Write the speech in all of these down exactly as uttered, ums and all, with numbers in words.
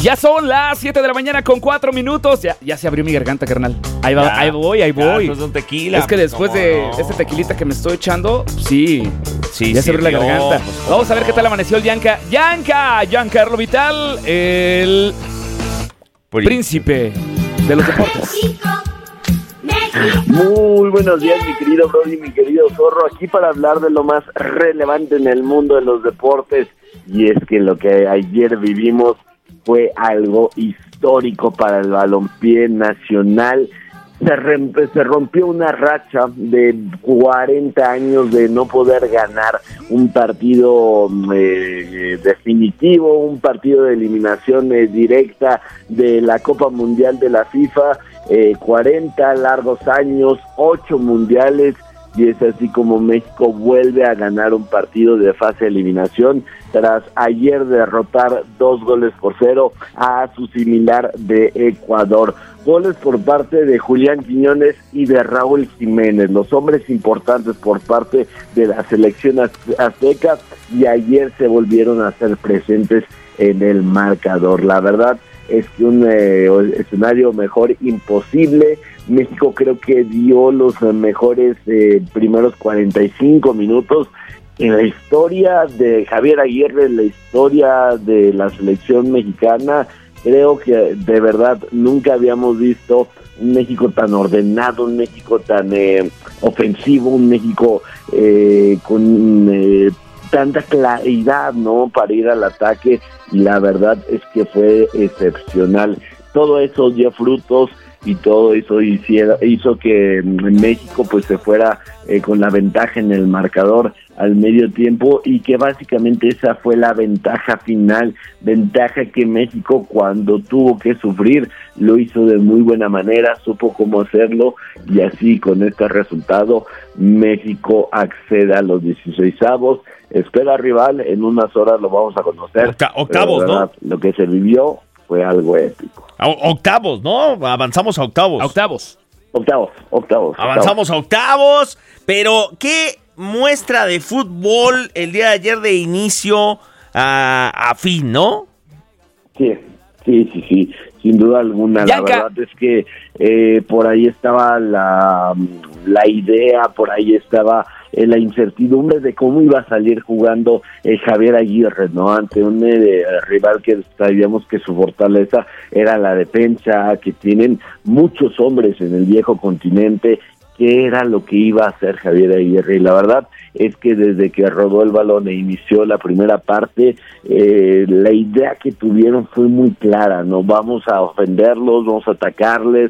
Ya son las siete de la mañana con cuatro minutos. Ya, ya se abrió mi garganta, carnal. Ahí va, Ya, ahí voy, ahí ya, voy. después de un tequila. Es que después ¿Cómo de no? este tequilita que me estoy echando, sí. Sí, Ya sí, se abrió la no, garganta. pues, ¿cómo Vamos a ver no? qué tal amaneció el Yanka. Yanka, Giancarlo Vital, el príncipe de los deportes. Muy buenos días, mi querido Brody, mi querido Zorro, aquí para hablar de lo más relevante en el mundo de los deportes. Y es que lo que ayer vivimos fue algo histórico para el balompié nacional. Se, re- se rompió una racha de cuarenta años de no poder ganar un partido eh, definitivo, un partido de eliminación eh, directa de la Copa Mundial de la FIFA. Eh, cuarenta largos años, ocho mundiales, y es así como México vuelve a ganar un partido de fase de eliminación tras ayer derrotar dos goles por cero a su similar de Ecuador. Goles por parte de Julián Quiñones y de Raúl Jiménez, los hombres importantes por parte de la selección azteca, y ayer se volvieron a hacer presentes en el marcador. La verdad es que un eh, escenario mejor imposible. México creo que dio los mejores eh, primeros cuarenta y cinco minutos. En la historia de Javier Aguirre, en la historia de la selección mexicana, creo que de verdad nunca habíamos visto un México tan ordenado, un México tan eh, ofensivo, un México eh, con eh, tanta claridad, ¿no?, para ir al ataque, y la verdad es que fue excepcional. Todo eso dio frutos y todo eso hiciera, hizo que México pues se fuera eh, con la ventaja en el marcador al medio tiempo, y que básicamente esa fue la ventaja final, ventaja que México cuando tuvo que sufrir lo hizo de muy buena manera, supo cómo hacerlo, y así con este resultado México accede a los dieciseisavos. Espera rival, en unas horas lo vamos a conocer. Octa- octavos, pero, ¿verdad?, ¿no? Lo que se vivió fue algo épico. O- octavos, ¿no? Avanzamos a octavos. A octavos. Octavos, octavos. Avanzamos a octavos, pero qué muestra de fútbol el día de ayer de inicio a, a fin, ¿no? Sí, sí, sí, sí, sin duda alguna. Yanka. La verdad es que eh, por ahí estaba la, la idea, por ahí estaba eh, la incertidumbre de cómo iba a salir jugando eh, Javier Aguirre, ¿no?, ante un eh, rival que sabíamos que su fortaleza era la defensa, que tienen muchos hombres en el viejo continente. ¿Qué era lo que iba a hacer Javier Aguirre? Y la verdad es que desde que rodó el balón e inició la primera parte, eh, la idea que tuvieron fue muy clara, ¿no? Vamos a ofenderlos, vamos a atacarles,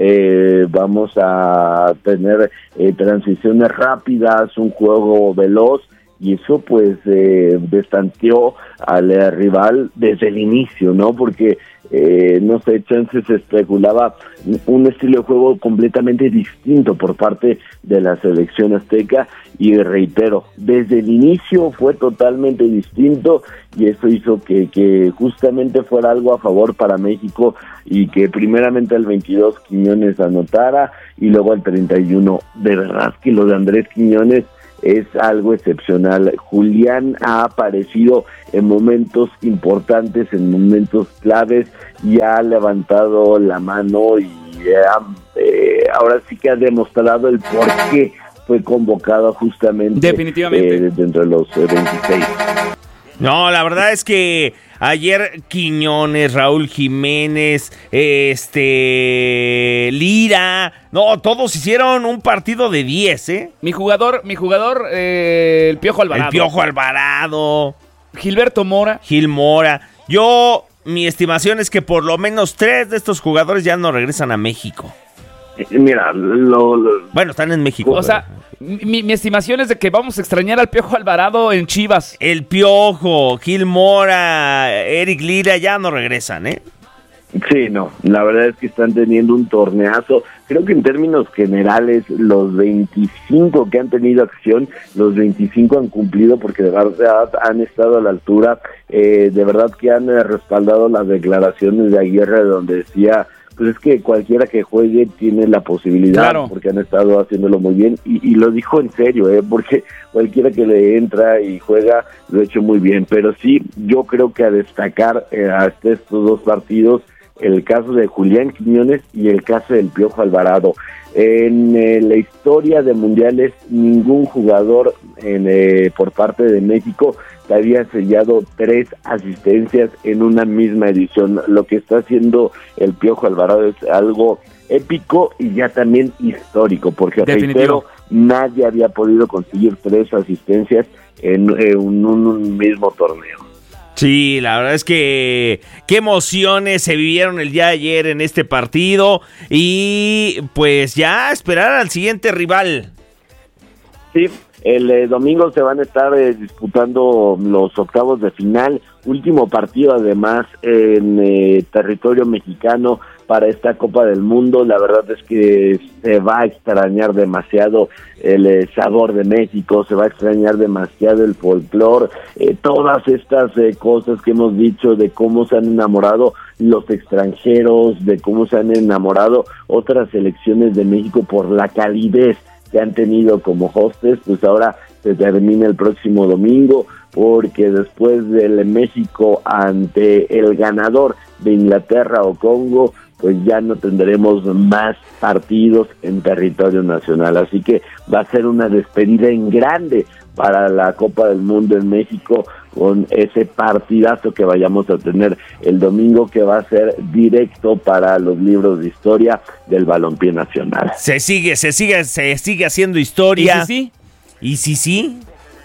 eh, vamos a tener eh, transiciones rápidas, un juego veloz, y eso pues eh, destanteó al eh, rival desde el inicio, ¿no? Porque eh, no sé, chances se especulaba un estilo de juego completamente distinto por parte de la selección azteca, y reitero, desde el inicio fue totalmente distinto, y eso hizo que, que justamente fuera algo a favor para México, y que primeramente al veintidós Quiñones anotara, y luego al treinta y uno. De verdad que lo de Andrés Quiñones es algo excepcional. Julián ha aparecido en momentos importantes, en momentos claves, y ha levantado la mano, y ha, eh, ahora sí que ha demostrado el por qué fue convocado justamente Definitivamente. eh, dentro de los eh, veintiséis. No, la verdad es que ayer Quiñones, Raúl Jiménez, este Lira, no, todos hicieron un partido de diez, ¿eh? Mi jugador, mi jugador, eh, el Piojo Alvarado. El Piojo Alvarado, Gilberto Mora. Gil Mora. Yo, mi estimación es que por lo menos tres de estos jugadores ya no regresan a México. Eh, Mira, lo, lo, Bueno, están en México. O sea, mi, mi estimación es de que vamos a extrañar al Piojo Alvarado en Chivas. el Piojo, Gil Mora, Eric Lira ya no regresan, ¿eh? sí, no, la verdad es que están teniendo un torneazo. Creo que en términos generales, los veinticinco que han tenido acción, los veinticinco han cumplido, porque de verdad han estado a la altura. Eh, de verdad que han eh, respaldado las declaraciones de Aguirre, donde decía pues es que cualquiera que juegue tiene la posibilidad, claro, porque han estado haciéndolo muy bien, y, y lo dijo en serio, ¿eh? Porque cualquiera que le entra y juega lo ha hecho muy bien, pero sí, yo creo que a destacar eh, hasta estos dos partidos, el caso de Julián Quiñones y el caso del Piojo Alvarado. En eh, la historia de mundiales, ningún jugador en, eh, por parte de México había sellado tres asistencias en una misma edición. Lo que está haciendo el Piojo Alvarado es algo épico y ya también histórico, porque reitero, nadie había podido conseguir tres asistencias en, en un, un mismo torneo. Sí, la verdad es que qué emociones se vivieron el día de ayer en este partido y pues ya esperar al siguiente rival. Sí, el eh, domingo se van a estar eh, disputando los octavos de final, último partido además en eh, territorio mexicano para esta Copa del Mundo. La verdad es que se va a extrañar demasiado el eh, sabor de México, se va a extrañar demasiado el folclore, eh, todas estas eh, cosas que hemos dicho de cómo se han enamorado los extranjeros, de cómo se han enamorado otras selecciones de México por la calidez que han tenido como hostes. Pues ahora se termina el próximo domingo, porque después del México ante el ganador de Inglaterra o Congo, pues ya no tendremos más partidos en territorio nacional, así que va a ser una despedida en grande para la Copa del Mundo en México, con ese partidazo que vayamos a tener el domingo, que va a ser directo para los libros de historia del balompié nacional. Se sigue, se sigue, se sigue haciendo historia. ¿Y sí, sí? ¿Y sí, sí?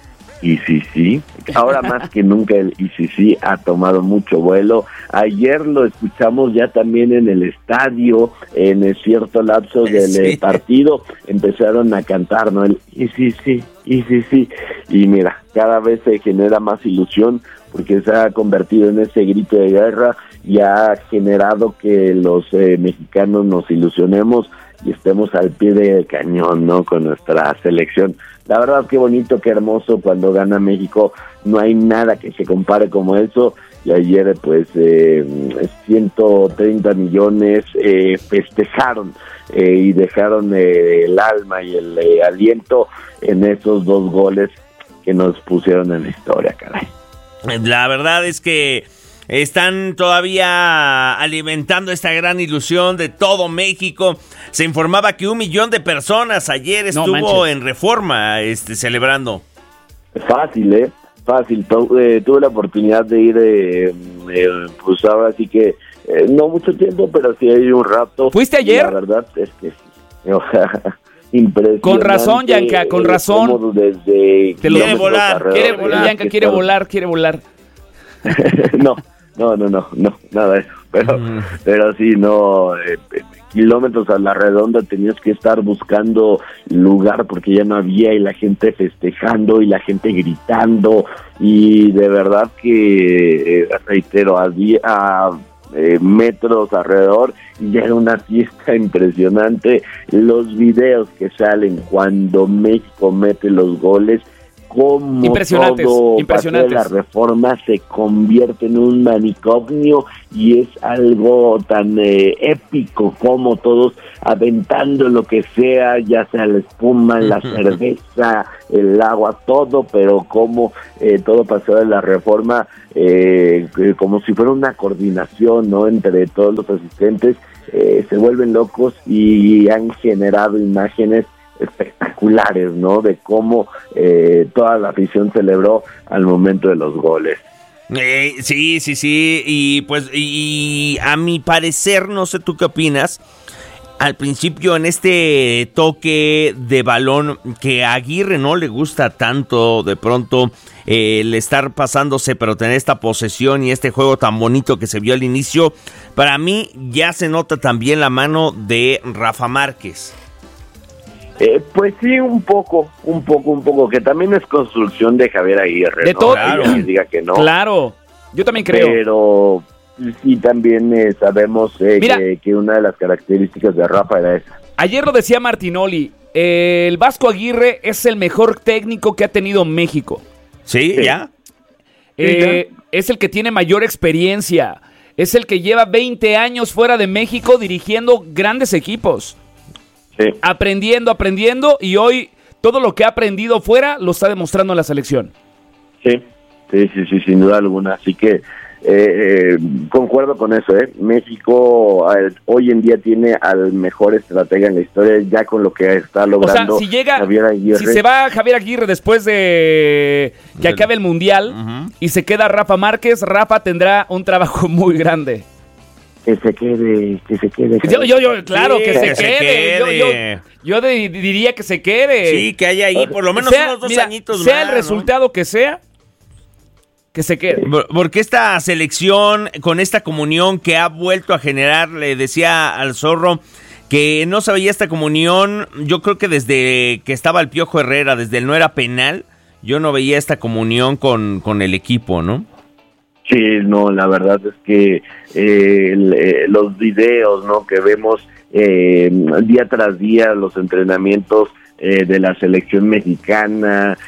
Y sí, sí, ahora más que nunca el I C C ha tomado mucho vuelo. Ayer lo escuchamos ya también en el estadio, en el cierto lapso del sí. partido, empezaron a cantar, ¿no? El I C C, I C C, y mira, cada vez se genera más ilusión, porque se ha convertido en ese grito de guerra y ha generado que los eh, mexicanos nos ilusionemos y estemos al pie del cañón, ¿no? Con nuestra selección. La verdad, qué bonito, qué hermoso cuando gana México. No hay nada que se compare como eso. Y ayer, pues, eh, ciento treinta millones eh, festejaron eh, y dejaron eh, el alma y el eh, aliento en esos dos goles que nos pusieron en la historia, caray. La verdad es que están todavía alimentando esta gran ilusión de todo México. Se informaba que un millón de personas ayer estuvo no en Reforma este, celebrando. Fácil, ¿eh? Fácil. Tu, eh, tuve la oportunidad de ir, eh, eh, pues ahora sí que, eh, no mucho tiempo, pero sí hay un rato. ¿Fuiste ayer? La verdad es que sí. O sea, impresionante. Con razón, Yanka, con razón. Desde quiere volar, quiere volar, Yanka, quiere volar, quiere volar. no. No, no, no, no, nada de eso, pero, mm. pero sí, no, eh, kilómetros a la redonda tenías que estar buscando lugar porque ya no había, y la gente festejando y la gente gritando, y de verdad que, eh, reitero, había eh, metros alrededor y ya era una fiesta impresionante. Los videos que salen cuando México mete los goles, como impresionantes, todo impresionantes. La Reforma se convierte en un manicomio, y es algo tan eh, épico como todos aventando lo que sea, ya sea la espuma, la cerveza, el agua, todo, pero como eh, todo pasó en la Reforma, eh, como si fuera una coordinación, ¿no?, entre todos los asistentes. Eh, se vuelven locos y han generado imágenes espectaculares, ¿no?, de cómo eh, toda la afición celebró al momento de los goles. Eh, sí, sí, sí, y pues y a mi parecer, no sé tú qué opinas, al principio en este toque de balón que a Aguirre no le gusta tanto, de pronto eh, el estar pasándose, pero tener esta posesión y este juego tan bonito que se vio al inicio, para mí ya se nota también la mano de Rafa Márquez. Eh, pues sí, un poco, un poco, un poco, que también es construcción de Javier Aguirre. De ¿no? todo, claro. Que diga que no. Claro, yo también creo. Pero sí, también eh, sabemos eh, Mira, que, que una de las características de Rafa era esa. Ayer lo decía Martinoli, eh, el Vasco Aguirre es el mejor técnico que ha tenido México. ¿Sí? ¿Ya? Eh, es el que tiene mayor experiencia. es el que lleva veinte años fuera de México dirigiendo grandes equipos. Sí. Aprendiendo, aprendiendo, y hoy todo lo que ha aprendido fuera lo está demostrando en la selección. Sí, sí, sí, sí, sin duda alguna. Así que eh, eh, concuerdo con eso, ¿eh? México eh, hoy en día tiene al mejor estratega en la historia, ya con lo que está logrando. O sea, si llega, Javier Aguirre. si se va Javier Aguirre después de que acabe el Mundial uh-huh. y se queda Rafa Márquez, Rafa tendrá un trabajo muy grande. Que se quede, que se quede. Yo, yo, yo claro, sí, que, se, que se quede. quede. Yo, yo, yo de, diría que se quede. Sí, que haya ahí por lo menos sea, unos dos mira, añitos sea más. Sea el resultado ¿no? que sea, que se quede. Porque esta selección, con esta comunión que ha vuelto a generar, le decía al Zorro que no se veía esta comunión, yo creo que desde que estaba el Piojo Herrera, desde el no era penal, yo no veía esta comunión con, con el equipo, ¿no? Sí, no, la verdad es que eh, el, eh, los videos, ¿no? que vemos eh, día tras día, los entrenamientos eh, de la selección mexicana,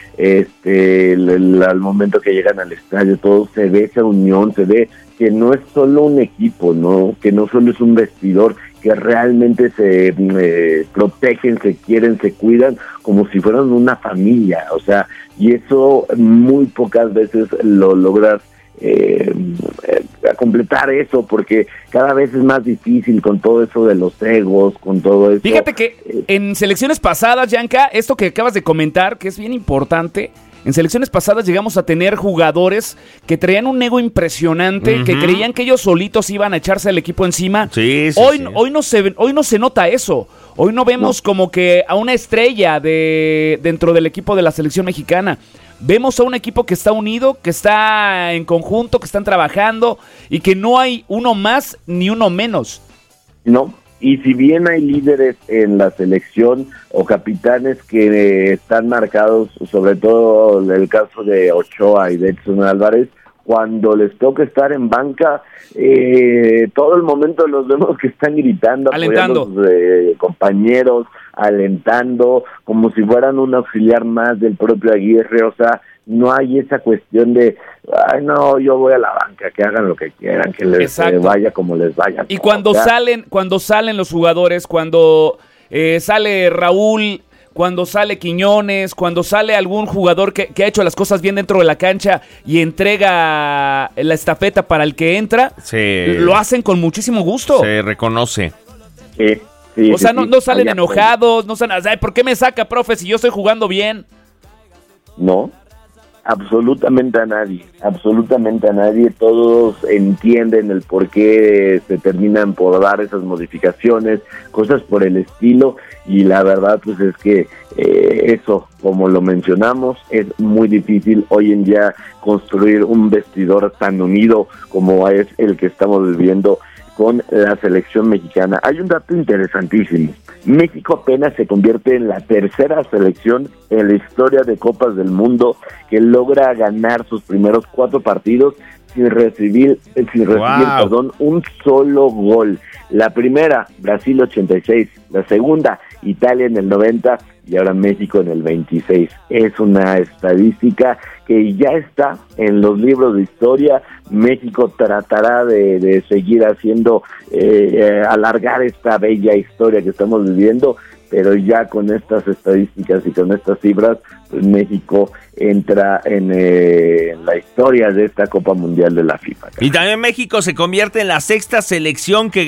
este, el, el, al momento que llegan al estadio, todo se ve esa unión, se ve que no es solo un equipo, no, que no solo es un vestidor, que realmente se eh, protegen, se quieren, se cuidan como si fueran una familia, o sea, y eso muy pocas veces lo logras Eh, eh, a completar eso, porque cada vez es más difícil con todo eso de los egos, con todo eso. Fíjate que eh, en selecciones pasadas, Yanka, esto que acabas de comentar, que es bien importante, en selecciones pasadas llegamos a tener jugadores que traían un ego impresionante, uh-huh. que creían que ellos solitos iban a echarse al equipo encima. Sí, sí, hoy, sí. hoy, no se, hoy no se nota eso. Hoy no vemos no. como que a una estrella de dentro del equipo de la selección mexicana. Vemos a un equipo que está unido, que está en conjunto, que están trabajando y que no hay uno más ni uno menos. No, y si bien hay líderes en la selección o capitanes que están marcados, sobre todo el caso de Ochoa y de Edson Álvarez, cuando les toca estar en banca, eh, todo el momento los vemos que están gritando, alentando a sus eh, compañeros, alentando, como si fueran un auxiliar más del propio Aguirre. O sea, no hay esa cuestión de, ay no, yo voy a la banca, que hagan lo que quieran, que les eh, vaya como les vaya. Y cuando o sea, salen, cuando salen los jugadores, cuando eh, sale Raúl, cuando sale Quiñones, cuando sale algún jugador que, que ha hecho las cosas bien dentro de la cancha y entrega la estafeta para el que entra, sí. lo hacen con muchísimo gusto. Se reconoce. Sí, sí, o sea, sí, no, sí. no salen Allá enojados, no salen, ay, ¿por qué me saca, profe, si yo estoy jugando bien? No, absolutamente a nadie, absolutamente a nadie. Todos entienden el por qué se terminan por dar esas modificaciones, cosas por el estilo, y la verdad pues es que eh, eso, como lo mencionamos, es muy difícil hoy en día construir un vestidor tan unido como es el que estamos viviendo con la selección mexicana. Hay un dato interesantísimo. México apenas se convierte en la tercera selección en la historia de Copas del Mundo que logra ganar sus primeros cuatro partidos sin recibir, sin recibir wow. perdón, un solo gol. La primera, Brasil ochenta y seis, la segunda, Italia en el noventa y ahora México en el veintiséis. Es una estadística que ya está en los libros de historia. México tratará de, de seguir haciendo, eh, eh, alargar esta bella historia que estamos viviendo, pero ya con estas estadísticas y con estas cifras, pues México entra en, eh, en la historia de esta Copa Mundial de la FIFA. Y también México se convierte en la sexta selección que